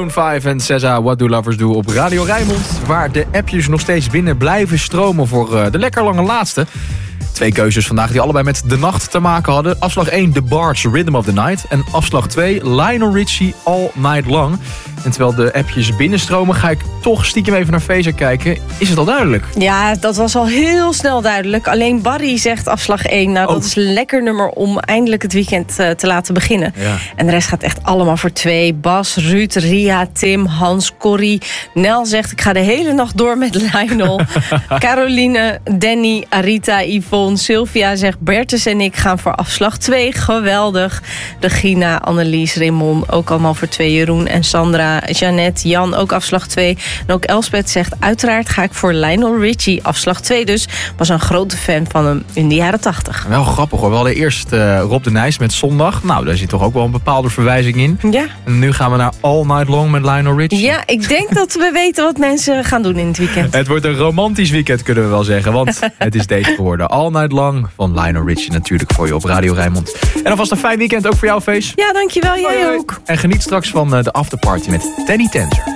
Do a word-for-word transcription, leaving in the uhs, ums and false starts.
Maroon vijf en S Z A, What Do Lovers Do op Radio Rijnmond. Waar de appjes nog steeds binnen blijven stromen voor uh, de lekker lange laatste. Twee keuzes vandaag die allebei met de nacht te maken hadden. Afslag één, The Bards, Rhythm of the Night. En afslag twee, Lionel Richie, All Night Long. En terwijl de appjes binnenstromen, ga ik toch stiekem even naar Feza kijken. Is het al duidelijk? Ja, dat was al heel snel duidelijk. Alleen Barry zegt afslag één. Nou, dat oh. is een lekker nummer om eindelijk het weekend uh, te laten beginnen. Ja. En de rest gaat echt allemaal voor twee. Bas, Ruud, Ria, Tim, Hans, Corrie. Nel zegt, ik ga de hele nacht door met Lionel. Caroline, Danny, Arita, Yvonne, Sylvia zegt, Bertus en ik gaan voor afslag twee. Geweldig. Regina, Annelies, Raymond, ook allemaal voor twee. Jeroen en Sandra. Jeannette, Jan, ook afslag twee. En ook Elspeth zegt, uiteraard ga ik voor Lionel Richie, afslag twee dus. Was een grote fan van hem in de jaren tachtig. Wel grappig hoor. We hadden eerst uh, Rob de Nijs met Zondag. Nou, daar zit toch ook wel een bepaalde verwijzing in. Ja. En nu gaan we naar All Night Long met Lionel Richie. Ja, ik denk dat we weten wat mensen gaan doen in het weekend. Het wordt een romantisch weekend, kunnen we wel zeggen. Want het is deze geworden. All Night Long van Lionel Richie natuurlijk voor je op Radio Rijnmond. En alvast een fijn weekend ook voor jou, Fees. Ja, dankjewel. Jij hoi, hoi. ook. En geniet straks van uh, de afterparty met Danny Tanzer.